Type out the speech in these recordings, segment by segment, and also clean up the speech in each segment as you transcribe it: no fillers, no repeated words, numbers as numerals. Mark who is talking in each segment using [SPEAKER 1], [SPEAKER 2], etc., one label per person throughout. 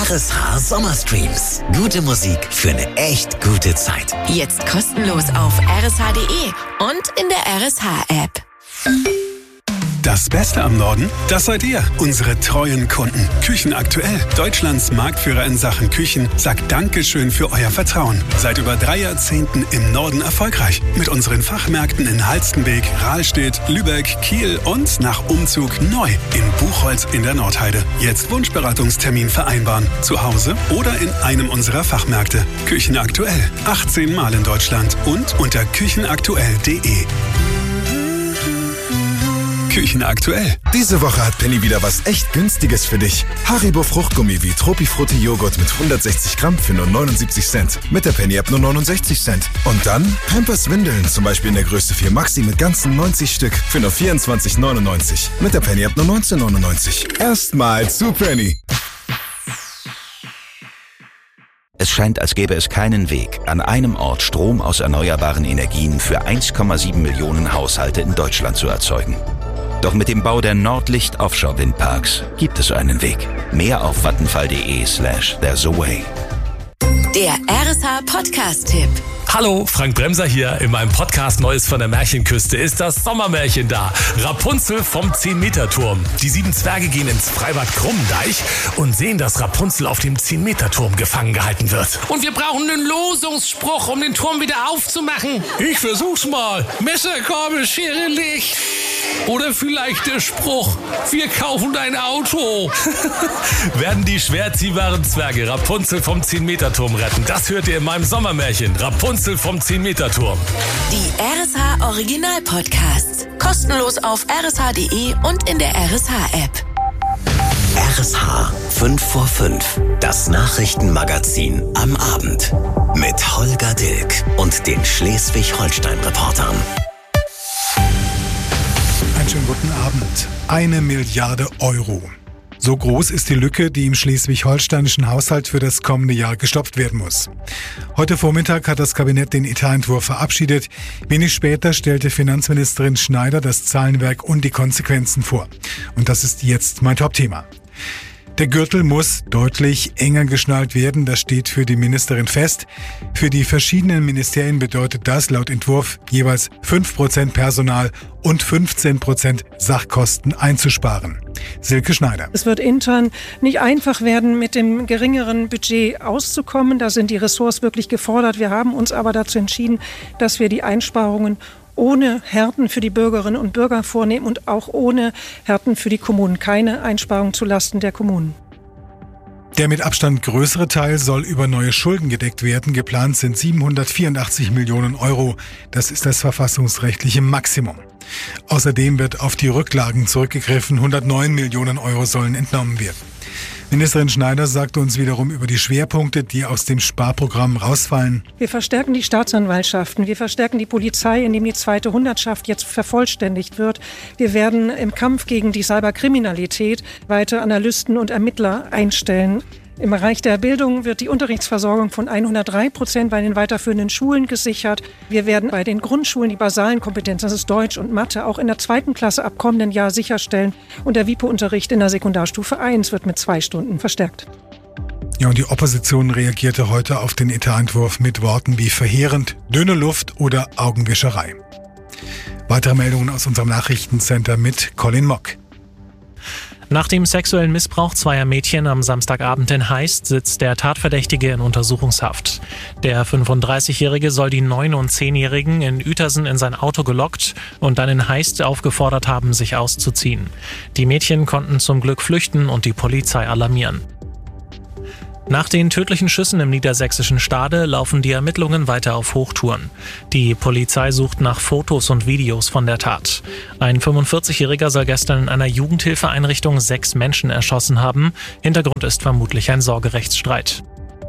[SPEAKER 1] RSH Sommerstreams. Gute Musik für eine echt gute Zeit.
[SPEAKER 2] Jetzt kostenlos auf rsh.de und in der RSH-App.
[SPEAKER 3] Das Beste am Norden, das seid ihr, unsere treuen Kunden. Küchen aktuell, Deutschlands Marktführer in Sachen Küchen, sagt Dankeschön für euer Vertrauen. Seit über 3 Jahrzehnten im Norden erfolgreich. Mit unseren Fachmärkten in Halstenbek, Rahlstedt, Lübeck, Kiel und nach Umzug neu in Buchholz in der Nordheide. Jetzt Wunschberatungstermin vereinbaren. Zu Hause oder in einem unserer Fachmärkte. Küchen aktuell, 18 Mal in Deutschland und unter küchenaktuell.de. Küchen aktuell.
[SPEAKER 4] Diese Woche hat Penny wieder was echt Günstiges für dich. Haribo Fruchtgummi wie Tropifrutti Joghurt mit 160 Gramm für nur 79 Cent. Mit der Penny-App nur 69 Cent. Und dann Pampers Windeln, zum Beispiel in der Größe 4 Maxi mit ganzen 90 Stück für nur 24,99. Mit der Penny-App nur 19,99. Erstmal zu Penny.
[SPEAKER 5] Es scheint, als gäbe es keinen Weg, an einem Ort Strom aus erneuerbaren Energien für 1,7 Millionen Haushalte in Deutschland zu erzeugen. Doch mit dem Bau der Nordlicht Offshore Windparks gibt es einen Weg. Mehr auf vattenfall.de/there's a way.
[SPEAKER 2] Der RSH Podcast-Tipp.
[SPEAKER 6] Hallo, Frank Bremser hier. In meinem Podcast Neues von der Märchenküste ist das Sommermärchen da. Rapunzel vom 10-Meter-Turm. Die 7 Zwerge gehen ins Freibad Krummendeich und sehen, dass Rapunzel auf dem 10-Meter-Turm gefangen gehalten wird.
[SPEAKER 7] Und wir brauchen einen Losungsspruch, um den Turm wieder aufzumachen.
[SPEAKER 6] Ich versuch's mal. Messer, Gabel, Schere, Licht. Oder vielleicht der Spruch, wir kaufen dein Auto. Werden die schwer ziehbaren Zwerge Rapunzel vom 10-Meter-Turm retten? Das hört ihr in meinem Sommermärchen. Rapunzel vom 10-Meter-Turm.
[SPEAKER 2] Die RSH Original-Podcasts. Kostenlos auf rsh.de und in der RSH-App.
[SPEAKER 1] RSH 5 vor 5. Das Nachrichtenmagazin am Abend. Mit Holger Dilk und den Schleswig-Holstein-Reportern.
[SPEAKER 8] Einen schönen guten Abend. 1 Milliarde Euro. So groß ist die Lücke, die im schleswig-holsteinischen Haushalt für das kommende Jahr gestopft werden muss. Heute Vormittag hat das Kabinett den Etatentwurf verabschiedet. Wenig später stellte Finanzministerin Schneider das Zahlenwerk und die Konsequenzen vor. Und das ist jetzt mein Topthema. Der Gürtel muss deutlich enger geschnallt werden, das steht für die Ministerin fest. Für die verschiedenen Ministerien bedeutet das laut Entwurf jeweils 5% Personal und 15% Sachkosten einzusparen. Silke Schneider.
[SPEAKER 9] Es wird intern nicht einfach werden, mit dem geringeren Budget auszukommen. Da sind die Ressorts wirklich gefordert. Wir haben uns aber dazu entschieden, dass wir die Einsparungen ohne Härten für die Bürgerinnen und Bürger vornehmen und auch ohne Härten für die Kommunen. Keine Einsparung zulasten der Kommunen.
[SPEAKER 8] Der mit Abstand größere Teil soll über neue Schulden gedeckt werden. Geplant sind 784 Millionen Euro. Das ist das verfassungsrechtliche Maximum. Außerdem wird auf die Rücklagen zurückgegriffen. 109 Millionen Euro sollen entnommen werden. Ministerin Schneider sagte uns wiederum über die Schwerpunkte, die aus dem Sparprogramm rausfallen.
[SPEAKER 9] Wir verstärken die Staatsanwaltschaften, wir verstärken die Polizei, indem die zweite Hundertschaft jetzt vervollständigt wird. Wir werden im Kampf gegen die Cyberkriminalität weiter Analysten und Ermittler einstellen. Im Bereich der Bildung wird die Unterrichtsversorgung von 103% bei den weiterführenden Schulen gesichert. Wir werden bei den Grundschulen die basalen Kompetenzen, das ist Deutsch und Mathe, auch in der 2. Klasse ab kommenden Jahr sicherstellen. Und der WIPO-Unterricht in der Sekundarstufe 1 wird mit 2 Stunden verstärkt.
[SPEAKER 8] Ja, und die Opposition reagierte heute auf den Etatentwurf mit Worten wie verheerend, dünne Luft oder Augenwischerei. Weitere Meldungen aus unserem Nachrichtencenter mit Colin Mock.
[SPEAKER 10] Nach dem sexuellen Missbrauch zweier Mädchen am Samstagabend in Heist sitzt der Tatverdächtige in Untersuchungshaft. Der 35-Jährige soll die 9- und 10-Jährigen in Uetersen in sein Auto gelockt und dann in Heist aufgefordert haben, sich auszuziehen. Die Mädchen konnten zum Glück flüchten und die Polizei alarmieren. Nach den tödlichen Schüssen im niedersächsischen Stade laufen die Ermittlungen weiter auf Hochtouren. Die Polizei sucht nach Fotos und Videos von der Tat. Ein 45-Jähriger soll gestern in einer Jugendhilfeeinrichtung 6 Menschen erschossen haben. Hintergrund ist vermutlich ein Sorgerechtsstreit.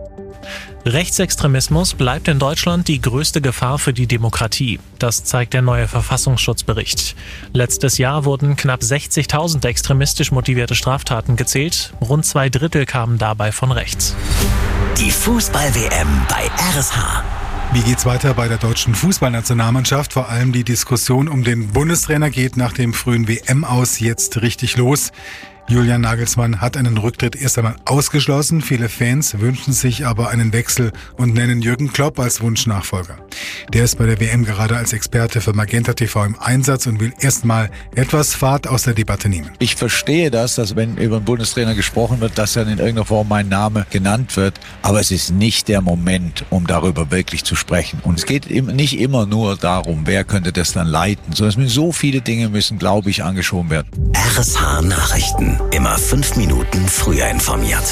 [SPEAKER 10] Rechtsextremismus bleibt in Deutschland die größte Gefahr für die Demokratie. Das zeigt der neue Verfassungsschutzbericht. Letztes Jahr wurden knapp 60.000 extremistisch motivierte Straftaten gezählt. Rund 2/3 kamen dabei von rechts.
[SPEAKER 1] Die Fußball-WM bei RSH.
[SPEAKER 8] Wie geht's weiter bei der deutschen Fußballnationalmannschaft? Vor allem die Diskussion um den Bundestrainer geht nach dem frühen WM-Aus jetzt richtig los. Julian Nagelsmann hat einen Rücktritt erst einmal ausgeschlossen. Viele Fans wünschen sich aber einen Wechsel und nennen Jürgen Klopp als Wunschnachfolger. Der ist bei der WM gerade als Experte für Magenta TV im Einsatz und will erstmal etwas Fahrt aus der Debatte nehmen.
[SPEAKER 11] Ich verstehe das, dass wenn über einen Bundestrainer gesprochen wird, dass dann in irgendeiner Form mein Name genannt wird. Aber es ist nicht der Moment, um darüber wirklich zu sprechen. Und es geht nicht immer nur darum, wer könnte das dann leiten, sondern so viele Dinge müssen, glaube ich, angeschoben werden.
[SPEAKER 1] RSH Nachrichten. Immer 5 Minuten früher informiert.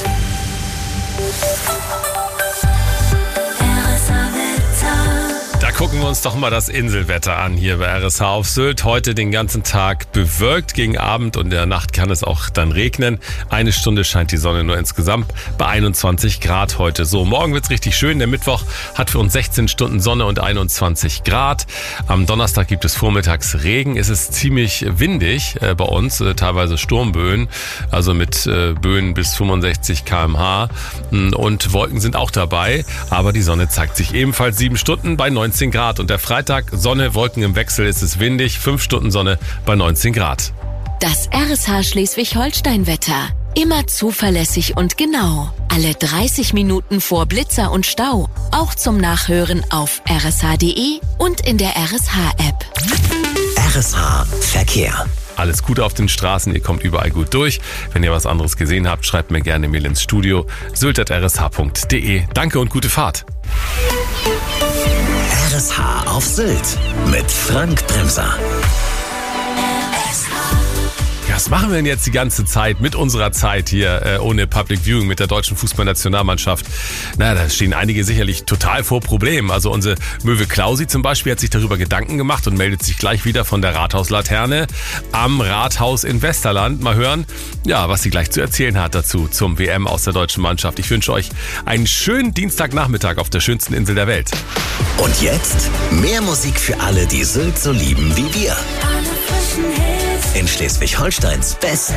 [SPEAKER 6] Da gucken wir uns doch mal das Inselwetter an hier bei RSH auf Sylt. Heute den ganzen Tag bewölkt, gegen Abend und in der Nacht kann es auch dann regnen. 1 Stunde scheint die Sonne nur insgesamt bei 21 Grad heute. So, morgen wird's richtig schön. Der Mittwoch hat für uns 16 Stunden Sonne und 21 Grad. Am Donnerstag gibt es vormittags Regen. Es ist ziemlich windig bei uns, teilweise Sturmböen, also mit Böen bis 65 km/h. Und Wolken sind auch dabei, aber die Sonne zeigt sich ebenfalls 7 Stunden bei 19 Grad. Und der Freitag, Sonne, Wolken im Wechsel, ist es windig, 5 Stunden Sonne bei 19 Grad.
[SPEAKER 2] Das RSH Schleswig-Holstein-Wetter. Immer zuverlässig und genau. Alle 30 Minuten vor Blitzer und Stau. Auch zum Nachhören auf rsh.de und in der RSH-App.
[SPEAKER 1] RSH Verkehr.
[SPEAKER 6] Alles Gute auf den Straßen, ihr kommt überall gut durch. Wenn ihr was anderes gesehen habt, schreibt mir gerne Mail ins Studio. sylt@rsh.de. Danke und gute Fahrt.
[SPEAKER 1] RSH auf Sylt mit Frank Bremser.
[SPEAKER 6] Ja, was machen wir denn jetzt die ganze Zeit mit unserer Zeit hier ohne Public Viewing mit der deutschen Fußballnationalmannschaft? Na, da stehen einige sicherlich total vor Problemen. Also unsere Möwe Klausi zum Beispiel hat sich darüber Gedanken gemacht und meldet sich gleich wieder von der Rathauslaterne am Rathaus in Westerland. Mal hören, ja, was sie gleich zu erzählen hat dazu zum WM aus der deutschen Mannschaft. Ich wünsche euch einen schönen Dienstagnachmittag auf der schönsten Insel der Welt.
[SPEAKER 1] Und jetzt mehr Musik für alle, die Sylt so lieben wie wir. In Schleswig-Holsteins besten